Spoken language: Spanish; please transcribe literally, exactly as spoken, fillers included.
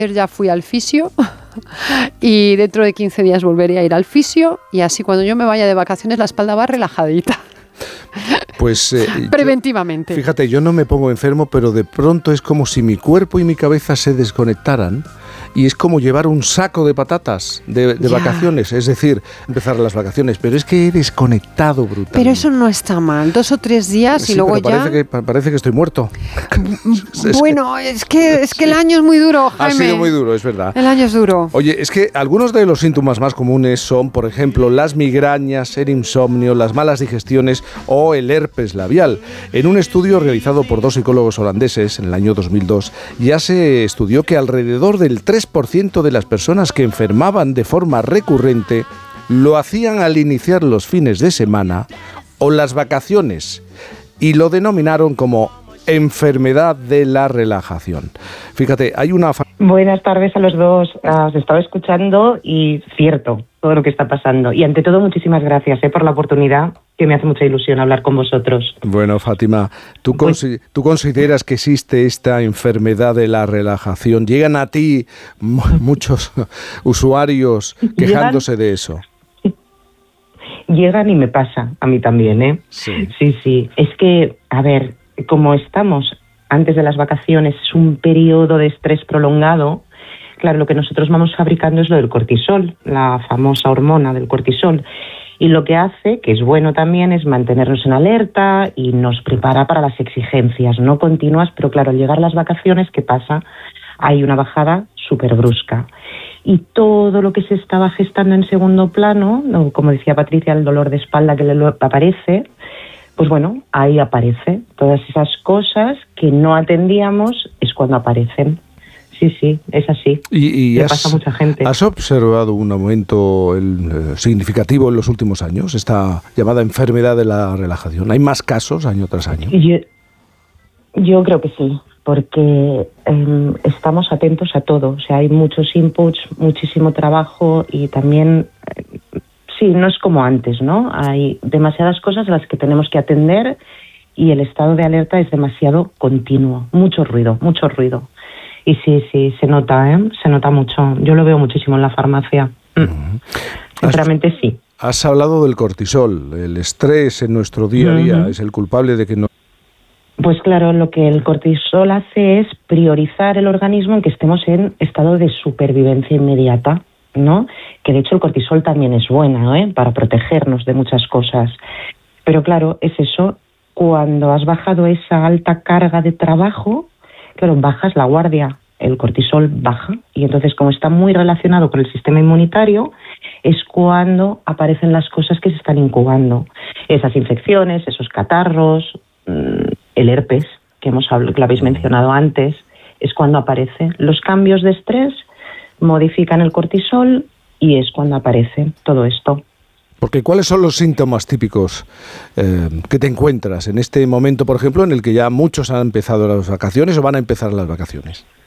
Ya fui al fisio y dentro de quince días volveré a ir al fisio y así cuando yo me vaya de vacaciones la espalda va relajadita. Pues eh, preventivamente. Yo, fíjate, yo no me pongo enfermo, pero de pronto es como si mi cuerpo y mi cabeza se desconectaran y es como llevar un saco de patatas de, de vacaciones, es decir, empezar las vacaciones, pero es que he desconectado brutalmente. Pero eso no está mal, dos o tres días sí, y luego pero ya... Parece que, parece que estoy muerto. Bueno, es que, es que el año es muy duro, Jaime. Ha sido muy duro, es verdad. El año es duro. Oye, es que algunos de los síntomas más comunes son, por ejemplo, las migrañas, el insomnio, las malas digestiones o el herpes labial. En un estudio realizado por dos psicólogos holandeses en el año dos mil dos, ya se estudió que alrededor del tres por ciento de las personas que enfermaban de forma recurrente lo hacían al iniciar los fines de semana o las vacaciones y lo denominaron como enfermedad de la relajación. Fíjate, hay una... Buenas tardes a los dos. Os estaba escuchando y cierto todo lo que está pasando. Y ante todo, muchísimas gracias eh, por la oportunidad, que me hace mucha ilusión hablar con vosotros. Bueno, Fátima, ¿tú, pues, consi- ¿tú consideras que existe esta enfermedad de la relajación? ¿Llegan a ti m- muchos usuarios quejándose ¿Llegan? de eso? Llegan y me pasa, a mí también, ¿eh? Sí. Sí, sí. Es que, a ver, como estamos antes de las vacaciones, es un periodo de estrés prolongado. Claro, lo que nosotros vamos fabricando es lo del cortisol, la famosa hormona del cortisol. Y lo que hace, que es bueno también, es mantenernos en alerta y nos prepara para las exigencias, no continuas, pero claro, al llegar las vacaciones, ¿qué pasa? Hay una bajada súper brusca. Y todo lo que se estaba gestando en segundo plano, como decía Patricia, el dolor de espalda que le aparece, pues bueno, ahí aparece. Todas esas cosas que no atendíamos es cuando aparecen. Sí, sí, es así. Y, y Le has, pasa a mucha gente. ¿Has observado un aumento el, eh, significativo en los últimos años, esta llamada enfermedad de la relajación? ¿Hay más casos año tras año? Yo, yo creo que sí, porque eh, estamos atentos a todo. O sea, hay muchos inputs, muchísimo trabajo y también... Eh, sí, no es como antes, ¿no? Hay demasiadas cosas a las que tenemos que atender y el estado de alerta es demasiado continuo. Mucho ruido, mucho ruido. Y sí, sí, se nota, ¿eh? Se nota mucho. Yo lo veo muchísimo en la farmacia. Mm. Uh-huh. Sinceramente, has, sí. Has hablado del cortisol. El estrés en nuestro día a día uh-huh. es el culpable de que no... Pues claro, lo que el cortisol hace es priorizar el organismo en que estemos en estado de supervivencia inmediata, ¿no? Que de hecho el cortisol también es bueno, ¿eh? Para protegernos de muchas cosas. Pero claro, es eso. Cuando has bajado esa alta carga de trabajo... Claro, bajas la guardia, el cortisol baja y entonces como está muy relacionado con el sistema inmunitario es cuando aparecen las cosas que se están incubando. Esas infecciones, esos catarros, el herpes que hemos hablado, que lo habéis mencionado antes, es cuando aparece. Los cambios de estrés modifican el cortisol y es cuando aparece todo esto. Porque ¿cuáles son los síntomas típicos eh, que te encuentras en este momento, por ejemplo, en el que ya muchos han empezado las vacaciones o van a empezar las vacaciones?